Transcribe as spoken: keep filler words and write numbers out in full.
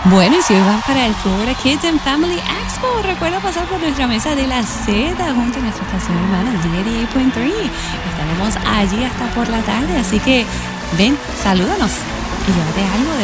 Bueno, y si hoy vas para el Florida Kids and Family Expo, recuerda pasar por nuestra mesa de la Z junto a nuestra estación hermana D ochenta y ocho punto tres. Estaremos allí hasta por la tarde, así que ven, salúdanos y llévate algo de